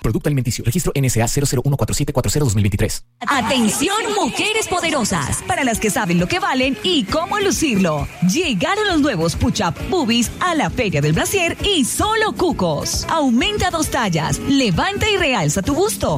Producto alimenticio. Registro NSA 0014740-2023. Atención, mujeres poderosas, para las que saben lo que valen y cómo lucirlo. Llegaron los nuevos Push-Up Boobies a la Feria del Brasier y solo cucos. Aumenta 2 tallas, levanta y realza tu busto.